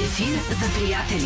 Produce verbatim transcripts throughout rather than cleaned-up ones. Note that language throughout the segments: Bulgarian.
Ефир за приятели.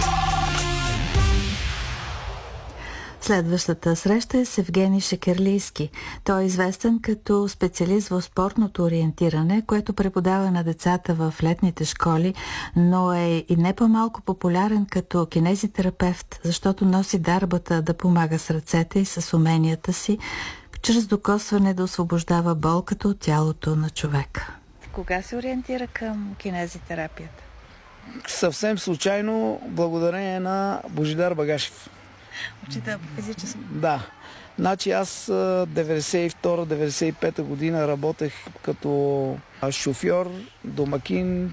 Следващата среща е с Евгений Шекерлийски. Той е известен като специалист в спортното ориентиране, което преподава на децата в летните школи, но е и не по-малко популярен като кинезитерапевт, защото носи дарбата да помага с ръцете и с уменията си, чрез докосване да освобождава болката от тялото на човека. Кога се ориентира към кинезитерапията? Съвсем случайно, благодарение на Божидар Багашев. Учител по физическо? Да. Значи аз деветдесет и втора деветдесет и пета година работех като шофьор, домакин,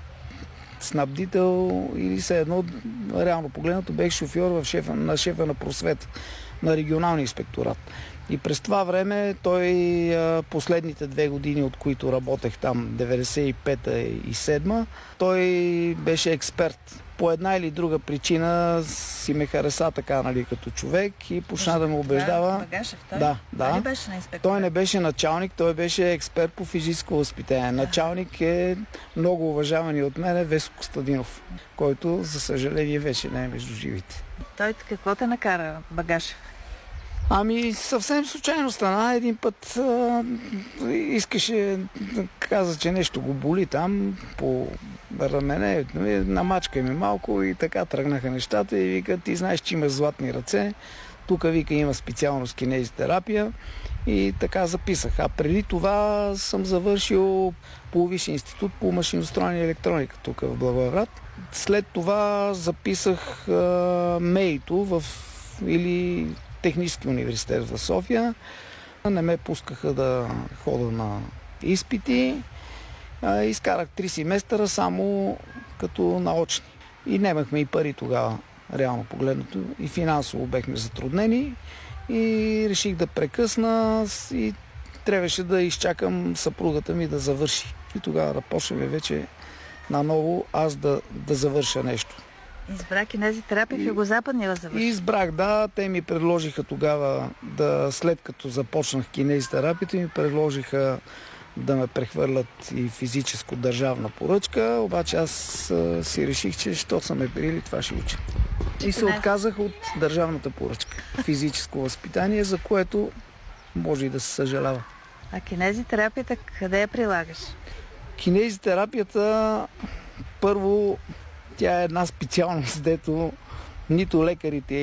снабдител или все едно, реално погледнато, бех шофьор в шефа, на шефа на просвета, на регионалния инспекторат. И през това време той последните две години, от които работех там, деветдесет и пета и седма, той беше експерт. По една или друга причина си ме хареса така, нали, като човек и почна да ме убеждава. Багашев, той? Да, да. Той беше на инспектор? Той не беше началник, той беше експерт по физическо възпитание. Да. Началник е много уважаван и от мен Веско Костадинов, който, за съжаление, вече не е между живите. Той какво те накара, Багашев? Ами, съвсем случайно стана. Един път а, искаше, каза, че нещо го боли там по рамене, намачка ми малко и така тръгнаха нещата и вика, ти знаеш, че има златни ръце, тук, вика, има специалност кинезитерапия и така записах. А преди това съм завършил полувисши институт по машиностроене и електроника тук в Благоевград. След това записах а, МЕИТО в или Технически университет в София. Не ме пускаха да хода на изпити. Изкарах три семестъра само като научни. И немахме и пари тогава, реално погледнато. И финансово бехме затруднени. И реших да прекъсна и трябваше да изчакам съпругата ми да завърши. И тогава да почнем вече наново аз да, да завърша нещо. Избрах кинезитерапия в Югозападния завърши. Избрах, да. Те ми предложиха тогава, да, след като започнах кинезитерапията, ми предложиха да ме прехвърлят и физическо държавна поръчка, обаче аз а, си реших, че що са ме приели, това ще уча. И се отказах от държавната поръчка. Физическо възпитание, за което може и да се съжалява. А кинезитерапията къде я прилагаш? Кинезитерапията, първо, тя е една специалност, дето нито лекарите